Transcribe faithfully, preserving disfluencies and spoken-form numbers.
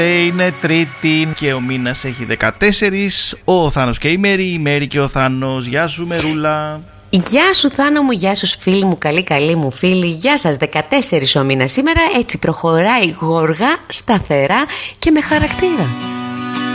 Είναι Τρίτη και ο μήνας έχει δεκατέσσερις. Ο Θάνος και η Μέρη, η Μέρη και ο Θάνος. Γεια σου Μερούλα. Γεια σου Θάνο μου, γεια σου φίλοι μου, καλή καλή μου φίλοι. Γεια σας, δεκατέσσερις ο μήνας σήμερα, έτσι προχωράει γοργά, σταθερά και με χαρακτήρα.